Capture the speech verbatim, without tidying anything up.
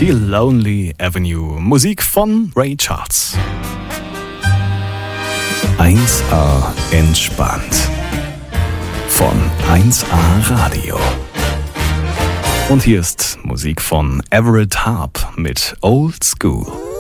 Die Lonely Avenue, Musik von Ray Charles. eins A entspannt. Von eins A Radio. Und hier ist Musik von Everett Harp mit Old School.